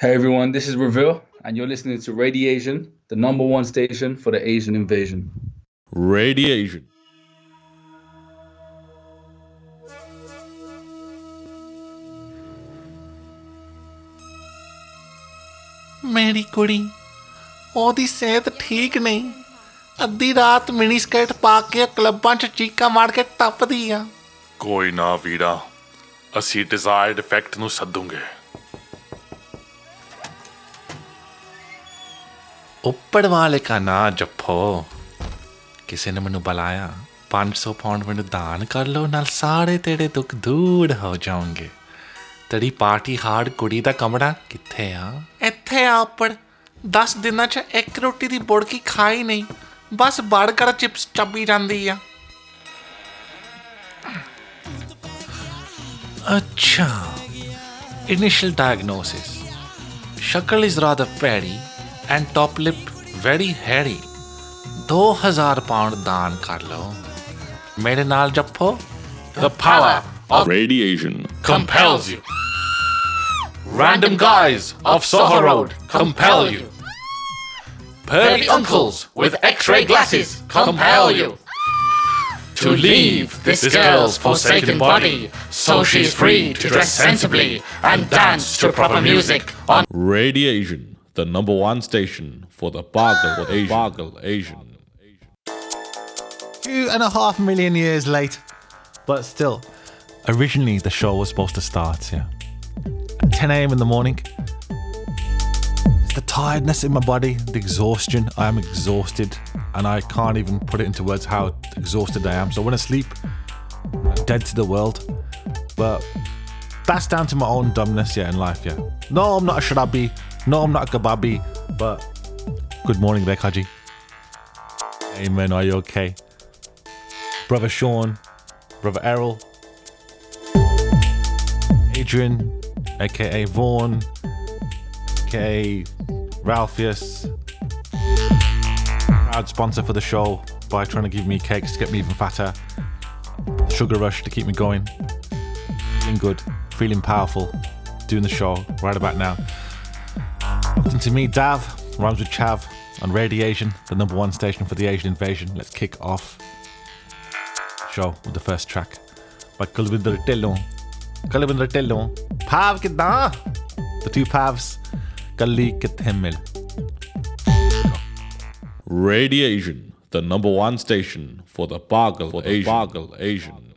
Hey everyone, this is Reveal, and you're listening to Radiation, the number one station for the Asian invasion. Radiation. ਮੇਰੀ ਕੁੜੀ ਉਹਦੀ ਸਿਹਤ ਠੀਕ ਨਹੀਂ ਅੱਧੀ ਰਾਤ ਮਿਨੀ ਸਕਰਟ ਪਾ ਕੇ ਕਲੱਬਾਂ 'ਚ ਚੀਕਾਂ ਮਾਰ ਕੇ ਟੱਪਦੀ ਆ ਕੋਈ ਨਾ ਵੀਰਾ, ਅਸੀਂ ਡਿਜ਼ਾਇਰਡ ਇਫੈਕਟ ਨੂੰ ਸੱਦੂਗੇ। ਉੱਪਰ ਵਾਲੇ ਕਾ ਨਾ ਜੱਫੋ ਕਿਸੇ ਨੇ ਮੈਨੂੰ ਬੁਲਾਇਆ 500 ਪਾਉਂਡ ਮੈਨੂੰ ਦਾਨ ਕਰ ਲਓ ਨਾਲ ਸਾਰੇ ਤੇਰੇ ਦੁੱਖ ਦੂਰ ਹੋ ਜਾਣਗੇ ਤੇਰੀ ਪਾਰਟੀ ਹਾਰਡ ਕੁੜੀ ਦਾ ਕਮਰਾ ਕਿੱਥੇ ਆ ਇੱਥੇ ਆ ਉੱਪਰ 10 ਦਿਨਾਂ 'ਚ ਇੱਕ ਰੋਟੀ ਦੀ ਬੁੜਕੀ ਖਾਈ ਨਹੀਂ ਬਸ ਬਰਗਰ ਚਿਪਸ ਚੱਬੀ ਜਾਂਦੀ ਆ ਅੱਛਾ initial diagnosis shakal is rather fatty and top lip very hairy 2000 pound ਦਾਨ ਕਰ ਲਓ ਮੇਰੇ ਨਾਲ ਜੱਫੋ The power of Radiation compels you. Random guys of Soho Road compel you. Pervy uncles with X-ray glasses compel you to leave this girl's forsaken body so she's free to dress sensibly and dance to proper music on Radiation, the number one station for the Bagal Asian. 2.5 million years late, but still, originally the show was supposed to start, at 10 a.m. in the morning. It's the tiredness in my body, the exhaustion. I am exhausted, and I can't even put it into words how exhausted I am. So when I sleep, I'm dead to the world. But that's down to my own dumbness, in life, No, I'm not a sharabi. No, I'm not a kababi. But good morning, Bekaji. Hey, man, are you okay? Brother Sean, Brother Errol, Adrian, aka Vaughan, aka Ralpheus, proud sponsor for the show by trying to give me cakes to get me even fatter, sugar rush to keep me going, feeling good, feeling powerful, doing the show right about now. Welcome to me, Dav, rhymes with Chav, on Radiation, the number one station for the Asian invasion. Let's kick off show with the first track by Kulvinder Tillon. Pav Kidan. The two Pavs. Kalli Kithemil. Radiation, the number one station for the Bagal Asian.